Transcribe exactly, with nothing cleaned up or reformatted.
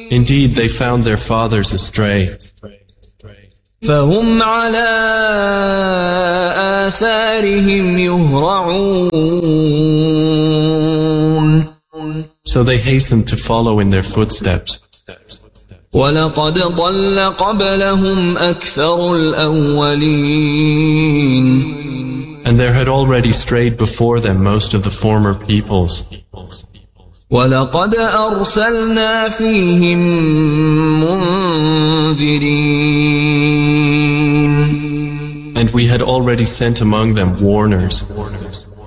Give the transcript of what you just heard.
Indeed, they found their fathers astray. فهم على آثارهم يهرعون. So they hastened to follow in their footsteps. وَلَقَدْ ضَلَّ قَبْلَهُمْ أَكْثَرُ الْأَوَّلِينَ. And there had already strayed before them most of the former peoples. وَلَقَدْ أَرْسَلْنَا فِيهِمْ مُنذِرِينَ. And we had already sent among them warners.